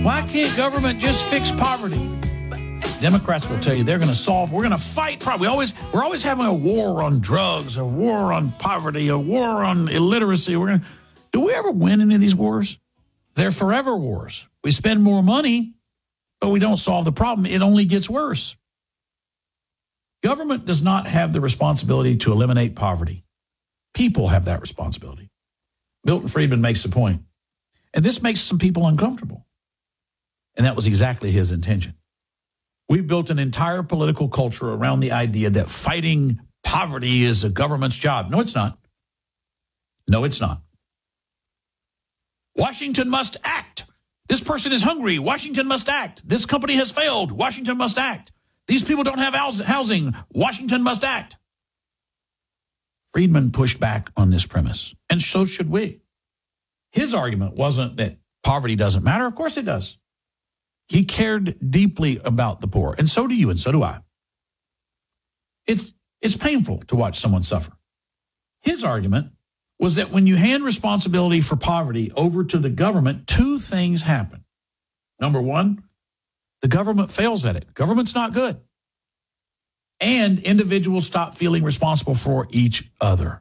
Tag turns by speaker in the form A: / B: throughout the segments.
A: Why can't government just fix poverty? Democrats will tell you we're going to fight poverty. We're always having a war on drugs, a war on poverty, a war on illiteracy. Do we ever win any of these wars? They're forever wars. We spend more money, but we don't solve the problem. It only gets worse. Government does not have the responsibility to eliminate poverty. People have that responsibility. Milton Friedman makes the point. And this makes some people uncomfortable. And that was exactly his intention. We've built an entire political culture around the idea that fighting poverty is a government's job. No, it's not. No, it's not. Washington must act. This person is hungry. Washington must act. This company has failed. Washington must act. These people don't have housing. Washington must act. Friedman pushed back on this premise, and so should we. His argument wasn't that poverty doesn't matter. Of course it does. He cared deeply about the poor, and so do you, and so do I. It's painful to watch someone suffer. His argument was that when you hand responsibility for poverty over to the government, two things happen. Number one, the government fails at it. Government's not good. And individuals stop feeling responsible for each other.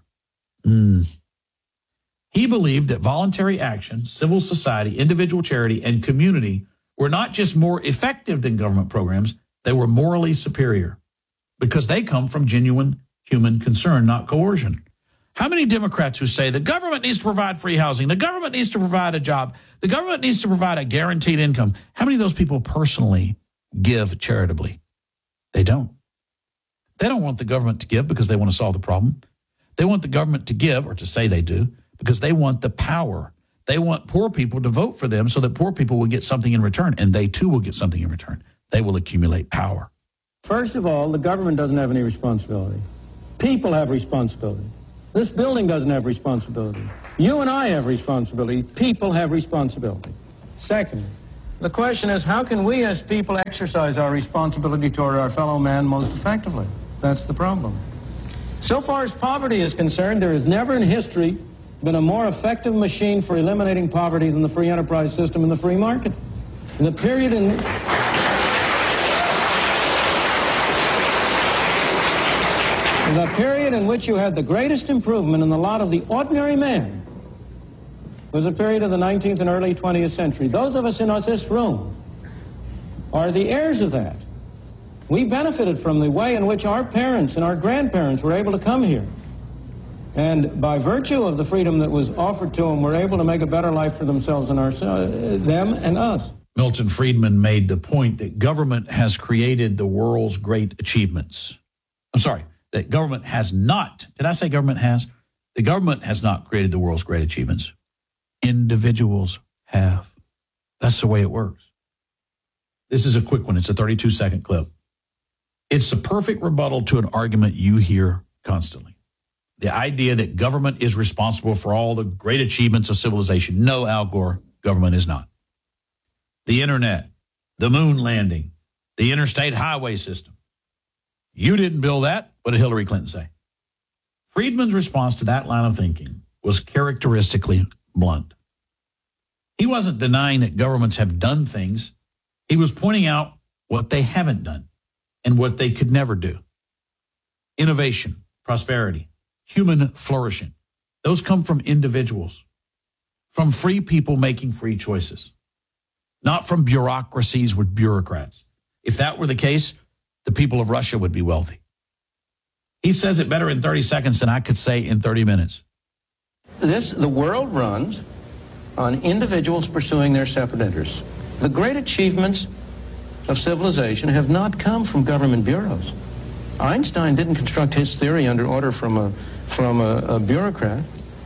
A: He believed that voluntary action, civil society, individual charity, and community were not just more effective than government programs, they were morally superior because they come from genuine human concern, not coercion. How many Democrats who say the government needs to provide free housing, the government needs to provide a job, the government needs to provide a guaranteed income, how many of those people personally give charitably? They don't. They don't want the government to give because they want to solve the problem. They want the government to give, or to say they do, because they want the power. They want poor people to vote for them so that poor people will get something in return, and they too will get something in return. They will accumulate power.
B: First of all, the government doesn't have any responsibility. People have responsibility. This building doesn't have responsibility. You and I have responsibility. People have responsibility. Second, the question is, how can we as people exercise our responsibility toward our fellow man most effectively? That's the problem. So far as poverty is concerned, there has never in history been a more effective machine for eliminating poverty than the free enterprise system and the free market. In the period in which you had the greatest improvement in the lot of the ordinary man was a period of the 19th and early 20th century. Those of us in this room are the heirs of that. We benefited from the way in which our parents and our grandparents were able to come here. And by virtue of the freedom that was offered to them, were able to make a better life for themselves and them and us.
A: Milton Friedman made the point that government has created the world's great achievements. I'm sorry, that government has not. Did I say government has? The government has not created the world's great achievements. Individuals have. That's the way it works. This is a quick one. It's a 32-second clip. It's the perfect rebuttal to an argument you hear constantly. The idea that government is responsible for all the great achievements of civilization. No, Al Gore, government is not. The internet, the moon landing, the interstate highway system. You didn't build that. What did Hillary Clinton say? Friedman's response to that line of thinking was characteristically blunt. He wasn't denying that governments have done things. He was pointing out what they haven't done and what they could never do. Innovation, prosperity, human flourishing. Those come from individuals, from free people making free choices, not from bureaucracies with bureaucrats. If that were the case, the people of Russia would be wealthy. He says it better in 30 seconds than I could say in 30 minutes.
B: The world runs on individuals pursuing their separate interests. The great achievements of civilization have not come from government bureaus. Einstein didn't construct his theory under order from a bureaucrat.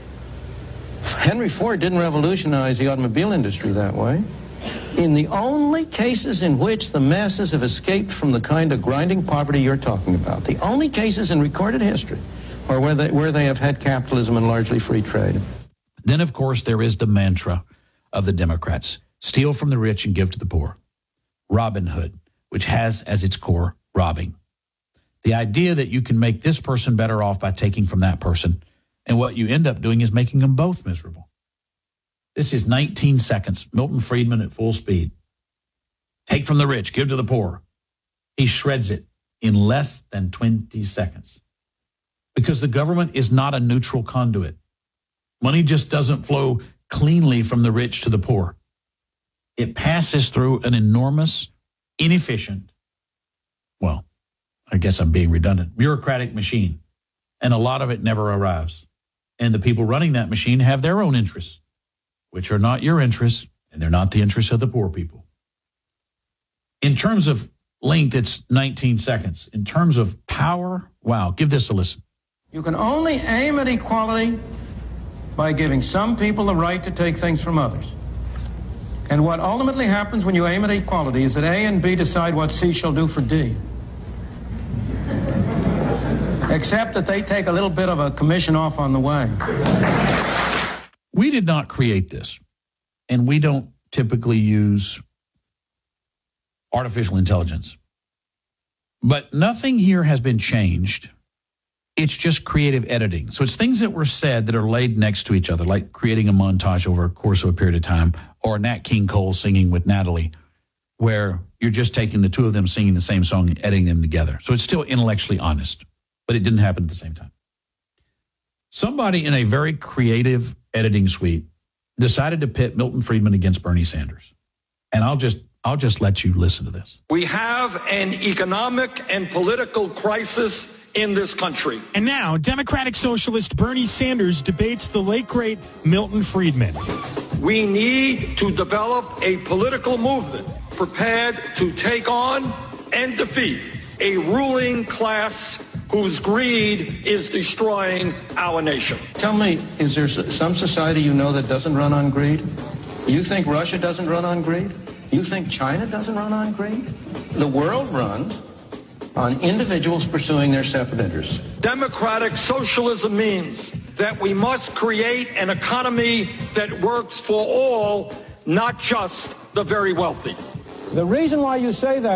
B: Henry Ford didn't revolutionize the automobile industry that way. In the only cases in which the masses have escaped from the kind of grinding poverty you're talking about, the only cases in recorded history are where they have had capitalism and largely free trade.
A: Then, of course, there is the mantra of the Democrats: steal from the rich and give to the poor. Robin Hood, which has as its core robbing. The idea that you can make this person better off by taking from that person, and what you end up doing is making them both miserable. This is 19 seconds. Milton Friedman at full speed. Take from the rich, give to the poor. He shreds it in less than 20 seconds. Because the government is not a neutral conduit. Money just doesn't flow cleanly from the rich to the poor. It passes through an enormous, inefficient, well, I guess I'm being redundant, bureaucratic machine. And a lot of it never arrives. And the people running that machine have their own interests, which are not your interests, and they're not the interests of the poor people. In terms of length, it's 19 seconds. In terms of power, wow, give this a listen.
B: You can only aim at equality by giving some people the right to take things from others. And what ultimately happens when you aim at equality is that A and B decide what C shall do for D. Except that they take a little bit of a commission off on the way.
A: We did not create this, and we don't typically use artificial intelligence. But nothing here has been changed. It's just creative editing. So it's things that were said that are laid next to each other, like creating a montage over a course of a period of time, or Nat King Cole singing with Natalie, where you're just taking the two of them singing the same song and editing them together. So it's still intellectually honest, but it didn't happen at the same time. Somebody in a very creative editing suite decided to pit Milton Friedman against Bernie Sanders. And I'll just let you listen to this.
C: We have an economic and political crisis in this country.
D: And now, Democratic Socialist Bernie Sanders debates the late, great Milton Friedman.
C: We need to develop a political movement prepared to take on and defeat a ruling class whose greed is destroying our nation.
B: Tell me, is there some society you know that doesn't run on greed? You think Russia doesn't run on greed? You think China doesn't run on greed? The world runs on individuals pursuing their separate interests.
C: Democratic socialism means that we must create an economy that works for all, not just the very wealthy.
B: The reason why you say that